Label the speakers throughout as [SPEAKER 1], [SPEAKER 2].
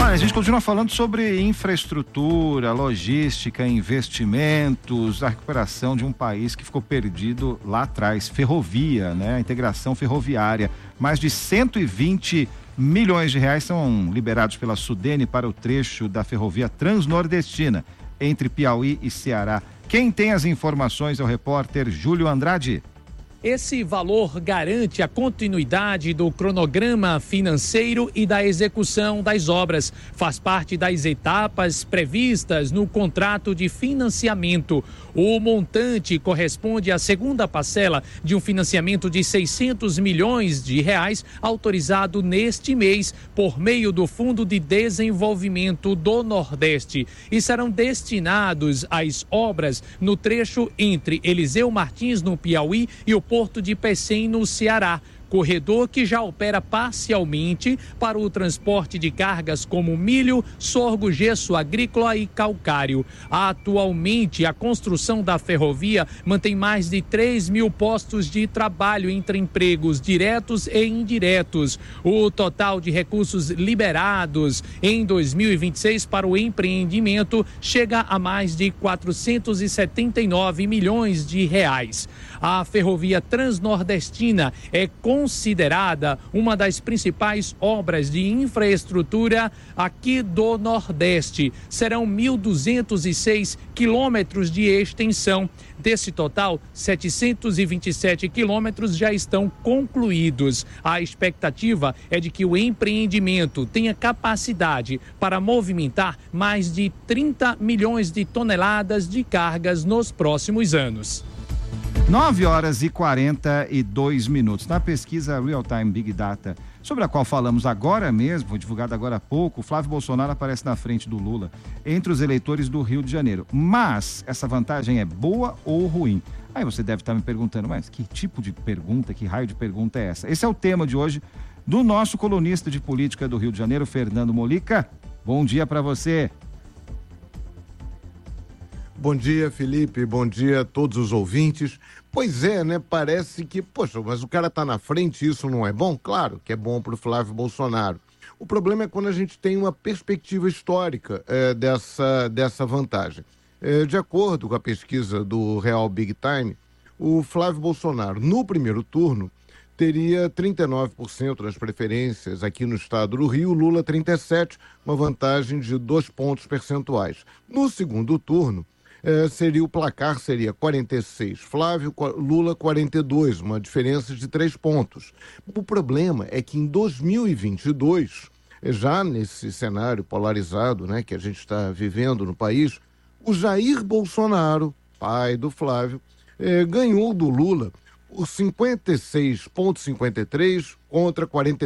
[SPEAKER 1] A gente continua falando sobre infraestrutura, logística, investimentos, a recuperação de um país que ficou perdido lá atrás, ferrovia, né? A integração ferroviária. Mais de 120 milhões de reais são liberados pela Sudene para o trecho da ferrovia transnordestina, entre Piauí e Ceará. Quem tem as informações é o repórter Júlio Andrade.
[SPEAKER 2] Esse valor garante a continuidade do cronograma financeiro e da execução das obras. Faz parte das etapas previstas no contrato de financiamento. O montante corresponde à segunda parcela de um financiamento de 600 milhões de reais autorizado neste mês por meio do Fundo de Desenvolvimento do Nordeste e serão destinados às obras no trecho entre Eliseu Martins, no Piauí, e o Porto de Pecém, no Ceará. Corredor que já opera parcialmente para o transporte de cargas como milho, sorgo, gesso agrícola e calcário. Atualmente, a construção da ferrovia mantém mais de 3 mil postos de trabalho entre empregos diretos e indiretos. O total de recursos liberados em 2026 para o empreendimento chega a mais de 479 milhões de reais. A ferrovia transnordestina é considerada uma das principais obras de infraestrutura aqui do Nordeste. Serão 1.206 quilômetros de extensão. Desse total, 727 quilômetros já estão concluídos. A expectativa é de que o empreendimento tenha capacidade para movimentar mais de 30 milhões de toneladas de cargas nos próximos anos.
[SPEAKER 1] 9h42. Na pesquisa Real Time Big Data, sobre a qual falamos agora mesmo, foi divulgada agora há pouco, Flávio Bolsonaro aparece na frente do Lula entre os eleitores do Rio de Janeiro. Mas essa vantagem é boa ou ruim? Aí você deve estar me perguntando, mas que tipo de pergunta, que raio de pergunta é essa? Esse é o tema de hoje do nosso colunista de política do Rio de Janeiro, Fernando Molica. Bom dia para você.
[SPEAKER 3] Bom dia, Felipe, bom dia a todos os ouvintes. Pois é, né, parece que, poxa, mas o cara tá na frente, isso não é bom? Claro que é bom pro Flávio Bolsonaro. O problema é quando a gente tem uma perspectiva histórica dessa vantagem. De acordo com a pesquisa do Real Big Time, o Flávio Bolsonaro, no primeiro turno, teria 39% das preferências aqui no estado do Rio, Lula 37%, uma vantagem de 2 pontos percentuais. No segundo turno, o placar seria 46 Flávio, Lula 42, uma diferença de 3 pontos. O problema é que em 2022, já nesse cenário polarizado, né, que a gente está vivendo no país, o Jair Bolsonaro, pai do Flávio, ganhou do Lula por 56,53 contra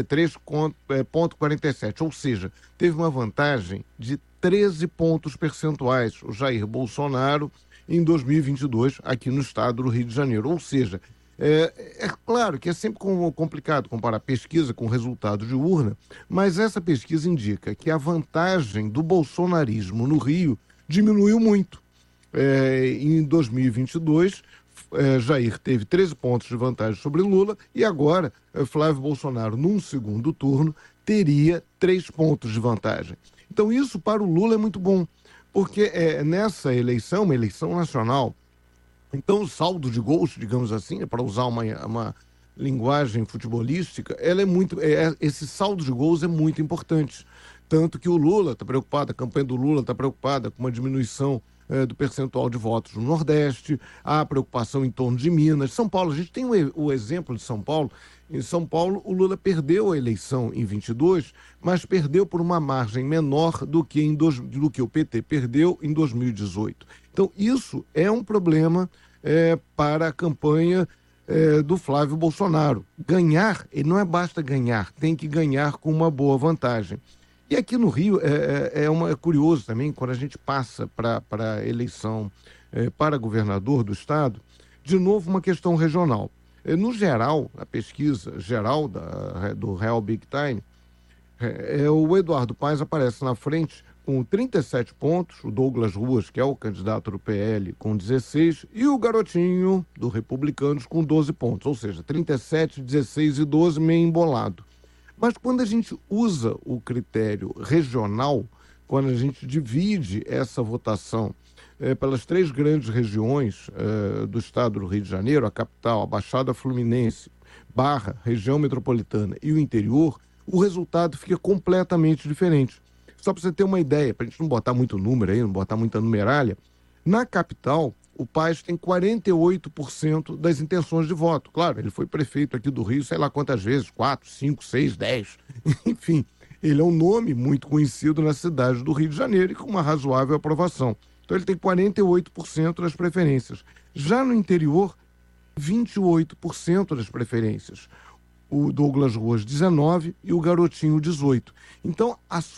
[SPEAKER 3] 43,47, ou seja, teve uma vantagem de 13 pontos percentuais, o Jair Bolsonaro, em 2022, aqui no estado do Rio de Janeiro. Ou seja, é claro que é sempre complicado comparar pesquisa com resultado de urna, mas essa pesquisa indica que a vantagem do bolsonarismo no Rio diminuiu muito. Em 2022, Jair teve 13 pontos de vantagem sobre Lula e agora Flávio Bolsonaro, num segundo turno, teria 3 pontos de vantagem. Então isso para o Lula é muito bom, porque nessa eleição, uma eleição nacional, então o saldo de gols, digamos assim, para usar uma linguagem futebolística, esse saldo de gols é muito importante. Tanto que o Lula está preocupado, a campanha do Lula está preocupada com uma diminuição do percentual de votos no Nordeste, há preocupação em torno de Minas. São Paulo, a gente tem o exemplo de São Paulo. Em São Paulo, o Lula perdeu a eleição em 22, mas perdeu por uma margem menor do que o PT perdeu em 2018. Então, isso é um problema para a campanha do Flávio Bolsonaro. Ganhar, ele não basta ganhar, tem que ganhar com uma boa vantagem. E aqui no Rio é curioso também, quando a gente passa para a eleição para governador do estado, de novo uma questão regional. No geral, a pesquisa geral do Real Big Time, o Eduardo Paes aparece na frente com 37 pontos, o Douglas Ruas, que é o candidato do PL, com 16, e o garotinho do Republicanos com 12 pontos, ou seja, 37, 16 e 12, meio embolado. Mas quando a gente usa o critério regional, quando a gente divide essa votação pelas 3 grandes regiões do estado do Rio de Janeiro, a capital, a Baixada Fluminense, Barra, região metropolitana e o interior, o resultado fica completamente diferente. Só para você ter uma ideia, para a gente não botar muito número aí, não botar muita numeralha, na capital, o Paes tem 48% das intenções de voto. Claro, ele foi prefeito aqui do Rio, sei lá quantas vezes, 4, 5, 6, 10, enfim. Ele é um nome muito conhecido na cidade do Rio de Janeiro e com uma razoável aprovação. Então ele tem 48% das preferências. Já no interior, 28% das preferências. O Douglas Ruas, 19% e o Garotinho, 18%. Então,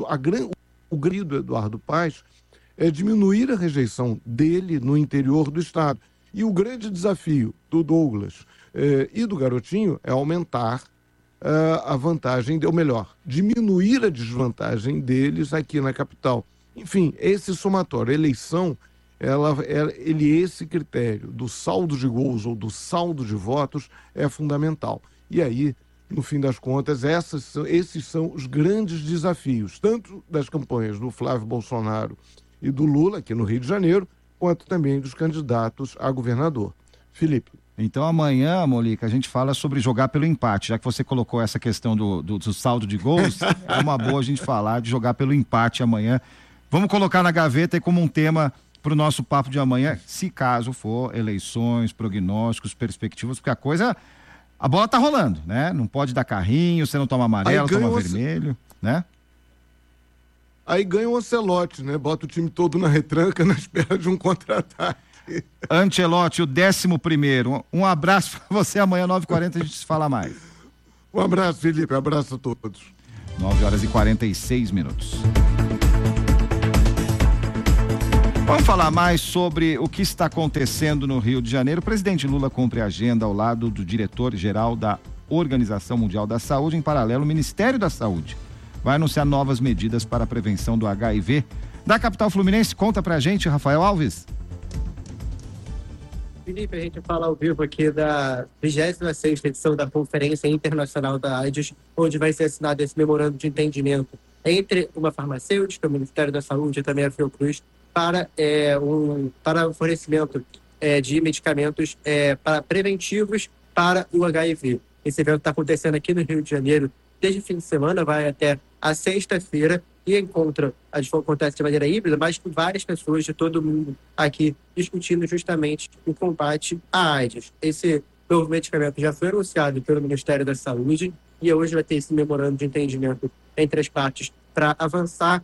[SPEAKER 3] o grito do Eduardo Paes é diminuir a rejeição dele no interior do estado. E o grande desafio do Douglas e do Garotinho é aumentar a vantagem, ou melhor, diminuir a desvantagem deles aqui na capital. Enfim, esse somatório, a eleição, esse critério do saldo de gols ou do saldo de votos é fundamental. E aí, no fim das contas, esses são os grandes desafios, tanto das campanhas do Flávio Bolsonaro e do Lula, aqui no Rio de Janeiro, quanto também dos candidatos a governador. Felipe.
[SPEAKER 1] Então amanhã, Molica, a gente fala sobre jogar pelo empate. Já que você colocou essa questão do saldo de gols, é uma boa a gente falar de jogar pelo empate amanhã. Vamos colocar na gaveta aí como um tema para o nosso papo de amanhã, se caso for eleições, prognósticos, perspectivas, porque a bola tá rolando, né? Não pode dar carrinho, você não toma amarelo, toma vermelho, né?
[SPEAKER 3] Aí ganha o Ancelotti, né? Bota o time todo na retranca na espera de um contra-ataque.
[SPEAKER 1] Ancelotti, o 11º. Um abraço para você, amanhã 9h40 a gente se fala mais.
[SPEAKER 3] Um abraço, Felipe, um abraço a todos.
[SPEAKER 1] 9h46. Vamos falar mais sobre o que está acontecendo no Rio de Janeiro. O presidente Lula cumpre a agenda ao lado do diretor-geral da Organização Mundial da Saúde. Em paralelo, o Ministério da Saúde vai anunciar novas medidas para a prevenção do HIV. Da capital fluminense, conta pra gente, Rafael Alves.
[SPEAKER 4] Felipe, a gente fala ao vivo aqui da 26ª edição da Conferência Internacional da AIDS, onde vai ser assinado esse memorando de entendimento entre uma farmacêutica, o Ministério da Saúde e também a Fiocruz, para o fornecimento de medicamentos para preventivos para o HIV. Esse evento está acontecendo aqui no Rio de Janeiro desde o fim de semana, vai até a sexta-feira, e acontece de maneira híbrida, mas com várias pessoas de todo mundo aqui discutindo justamente o combate à AIDS. Esse novo medicamento já foi anunciado pelo Ministério da Saúde e hoje vai ter esse memorando de entendimento entre as partes para avançar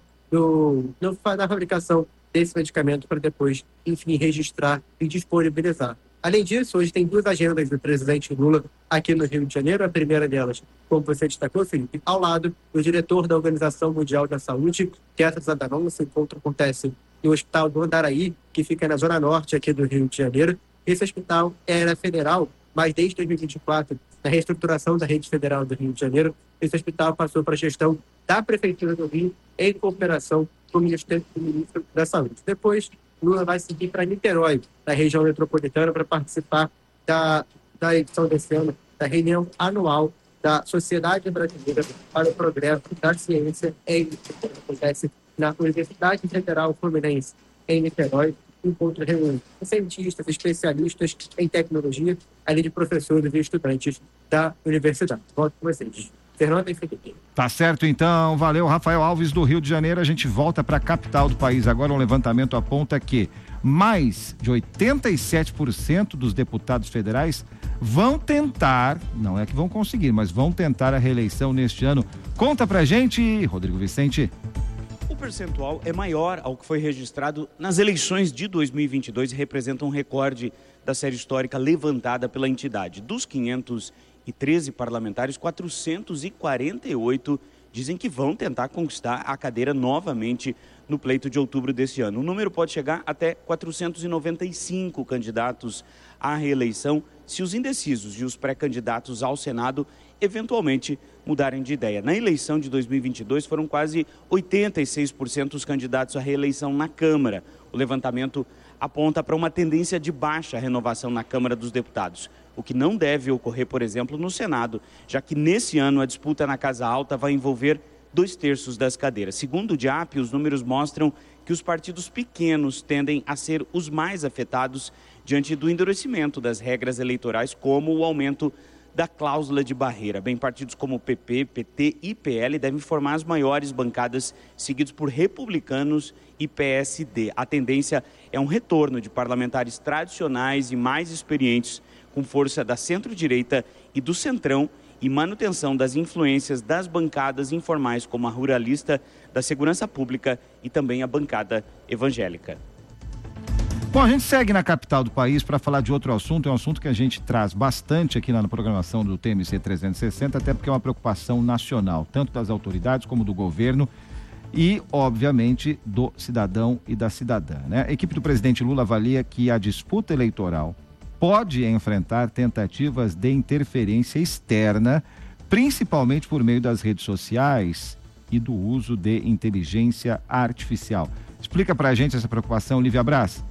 [SPEAKER 4] na fabricação desse medicamento para depois, enfim, registrar e disponibilizar. Além disso, hoje tem 2 agendas do presidente Lula aqui no Rio de Janeiro. A primeira delas, como você destacou, Felipe, ao lado do diretor da Organização Mundial da Saúde, Tedros Adhanom. Esse encontro acontece no Hospital do Andaraí, que fica na zona norte aqui do Rio de Janeiro. Esse hospital era federal, mas desde 2024, na reestruturação da rede federal do Rio de Janeiro, esse hospital passou para a gestão da Prefeitura do Rio em cooperação com o Ministério da Saúde. Depois, Lula vai seguir para Niterói, na região metropolitana, para participar da edição desse ano, da reunião anual da Sociedade Brasileira para o Progresso da Ciência, que acontece na Universidade Federal Fluminense, em Niterói. Encontro reúne cientistas, especialistas em tecnologia, além de professores e estudantes da universidade. Volto com vocês. Fernando e Felipe.
[SPEAKER 1] Tá certo, então. Valeu, Rafael Alves, do Rio de Janeiro. A gente volta para a capital do país. Agora um levantamento aponta que mais de 87% dos deputados federais vão tentar, não é que vão conseguir, mas vão tentar a reeleição neste ano. Conta pra gente, Rodrigo Vicente.
[SPEAKER 5] O percentual é maior ao que foi registrado nas eleições de 2022 e representa um recorde da série histórica levantada pela entidade. Dos 513 parlamentares, 448 dizem que vão tentar conquistar a cadeira novamente no pleito de outubro desse ano. O número pode chegar até 495 candidatos à reeleição, se os indecisos e os pré-candidatos ao Senado eventualmente mudarem de ideia. Na eleição de 2022 foram quase 86% dos candidatos à reeleição na Câmara. O levantamento aponta para uma tendência de baixa renovação na Câmara dos Deputados. o que não deve ocorrer, por exemplo, no Senado, já que nesse ano a disputa na Casa Alta vai envolver 2/3 das cadeiras. Segundo o DIAP, os números mostram que os partidos pequenos tendem a ser os mais afetados diante do endurecimento das regras eleitorais, como o aumento da cláusula de barreira. Bem, partidos como PP, PT e PL devem formar as maiores bancadas, seguidos por republicanos e PSD. A tendência é um retorno de parlamentares tradicionais e mais experientes, com força da centro-direita e do centrão, e manutenção das influências das bancadas informais, como a ruralista, da segurança pública e também a bancada evangélica.
[SPEAKER 1] Bom, a gente segue na capital do país para falar de outro assunto. É um assunto que a gente traz bastante aqui na programação do TMC 360, até porque é uma preocupação nacional, tanto das autoridades como do governo e, obviamente, do cidadão e da cidadã, né? A equipe do presidente Lula avalia que a disputa eleitoral pode enfrentar tentativas de interferência externa, principalmente por meio das redes sociais e do uso de inteligência artificial. Explica pra gente essa preocupação, Lívia Braz.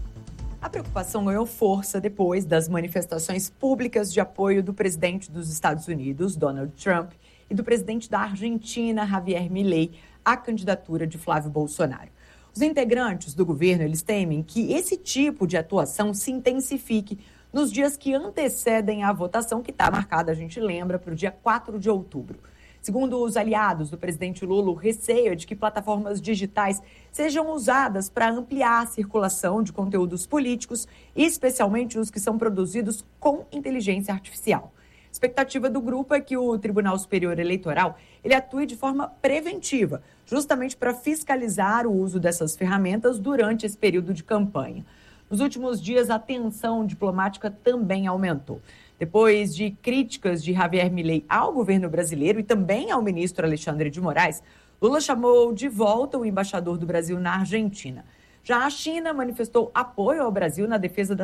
[SPEAKER 6] A preocupação ganhou força depois das manifestações públicas de apoio do presidente dos Estados Unidos, Donald Trump, e do presidente da Argentina, Javier Milei, à candidatura de Flávio Bolsonaro. Os integrantes do governo, eles temem que esse tipo de atuação se intensifique nos dias que antecedem a votação, que está marcada, a gente lembra, para o dia 4 de outubro. Segundo os aliados do presidente Lula, o receio é de que plataformas digitais sejam usadas para ampliar a circulação de conteúdos políticos, especialmente os que são produzidos com inteligência artificial. A expectativa do grupo é que o Tribunal Superior Eleitoral ele atue de forma preventiva, justamente para fiscalizar o uso dessas ferramentas durante esse período de campanha. Nos últimos dias, a tensão diplomática também aumentou. Depois de críticas de Javier Milei ao governo brasileiro e também ao ministro Alexandre de Moraes, Lula chamou de volta o embaixador do Brasil na Argentina. Já a China manifestou apoio ao Brasil na defesa da